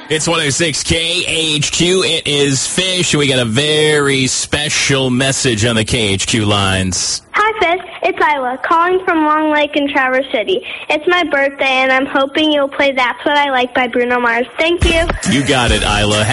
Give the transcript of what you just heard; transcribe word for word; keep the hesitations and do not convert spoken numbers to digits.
It's one oh six K A H Q. It is Fish. We got a very special message on the K H Q lines. Hi, Fish. It's Isla, calling from Long Lake in Traverse City. It's my birthday, and I'm hoping you'll play That's What I Like by Bruno Mars. Thank you. You got it, Isla.